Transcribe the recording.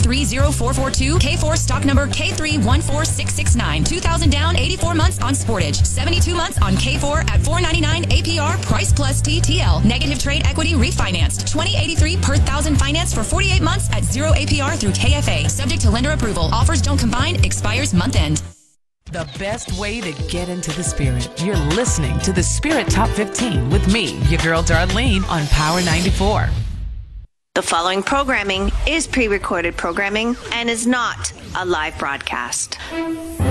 K30442, K4 stock number K314669. 2000 down, 84 months on Sportage. 72 months on K4 at $499 APR, price plus TTL. Negative trade equity refinanced. 2083 per thousand finance for 48 months at 0 APR through KFA. Subject to lender approval. Offers don't combine. Expires month end. The best way to get into the spirit. You're listening to the Spirit Top 15 with me, your girl Darlene, on Power 94. The following programming is pre-recorded programming and is not a live broadcast.